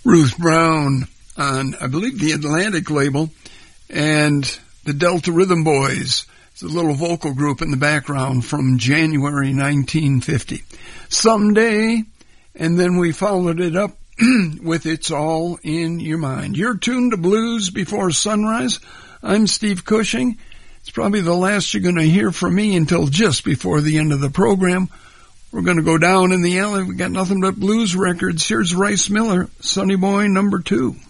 Ruth Brown on, I believe, the Atlantic label, and the Delta Rhythm Boys. It's a little vocal group in the background from January 1950. Someday, and then we followed it up with It's All in Your Mind. You're tuned to Blues Before Sunrise. I'm Steve Cushing. It's probably the last you're going to hear from me until just before the end of the program. We're going to go down in the alley. We got nothing but blues records. Here's Rice Miller, Sonny Boy number 2.